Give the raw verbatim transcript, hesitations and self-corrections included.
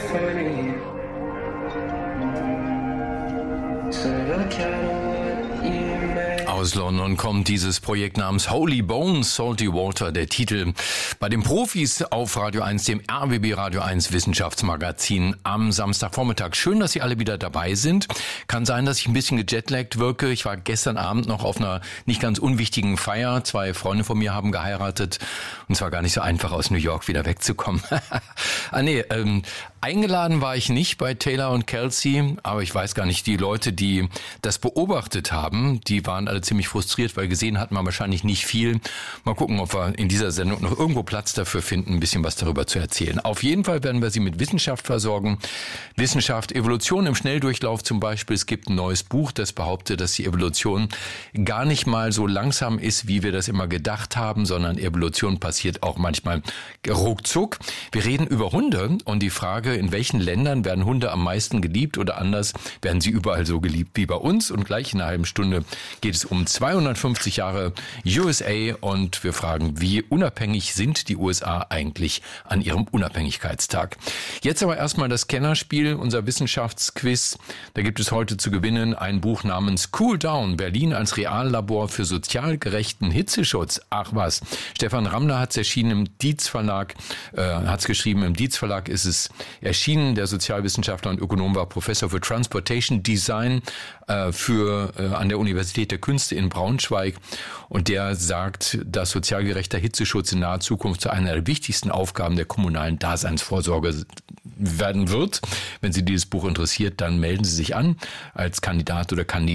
funny. So look at what you made. Aus London kommt dieses Projekt namens Holy Bones, Salty Water, der Titel bei den Profis auf Radio eins, dem R B B Radio eins Wissenschaftsmagazin am Samstagvormittag. Schön, dass Sie alle wieder dabei sind. Kann sein, dass ich ein bisschen gejetlaggt wirke. Ich war gestern Abend noch auf einer nicht ganz unwichtigen Feier. Zwei Freunde von mir haben geheiratet und es war gar nicht so einfach, aus New York wieder wegzukommen. ah nee, ähm, eingeladen war ich nicht bei Taylor und Kelsey, aber ich weiß gar nicht, die Leute, die das beobachtet haben, die waren alle ziemlich frustriert, weil gesehen hat man wahrscheinlich nicht viel. Mal gucken, ob wir in dieser Sendung noch irgendwo Platz dafür finden, ein bisschen was darüber zu erzählen. Auf jeden Fall werden wir Sie mit Wissenschaft versorgen. Wissenschaft, Evolution im Schnelldurchlauf zum Beispiel. Es gibt ein neues Buch, das behauptet, dass die Evolution gar nicht mal so langsam ist, wie wir das immer gedacht haben, sondern Evolution passiert auch manchmal ruckzuck. Wir reden über Hunde und die Frage, in welchen Ländern werden Hunde am meisten geliebt oder anders, werden sie überall so geliebt wie bei uns. Und gleich in einer halben Stunde geht es um zweihundertfünfzig Jahre U S A und wir fragen, wie unabhängig sind die U S A eigentlich an ihrem Unabhängigkeitstag. Jetzt aber erstmal das Kennerspiel, unser Wissenschaftsquiz. Da gibt es heute zu gewinnen ein Buch namens Cool Down, Berlin als Reallabor für sozial gerechten Hitzeschutz. Ach was, Stefan Ramler hat es erschienen im Dietz Verlag, äh, hat es geschrieben, im Dietz Verlag ist es erschienen. Der Sozialwissenschaftler und Ökonom war Professor für Transportation Design äh, für äh, an der Universität der Künste in Braunschweig und der sagt, dass sozial gerechter Hitzeschutz in naher Zukunft zu einer der wichtigsten Aufgaben der kommunalen Daseinsvorsorge werden wird. Wenn Sie dieses Buch interessiert, dann melden Sie sich an als Kandidat oder Kandidat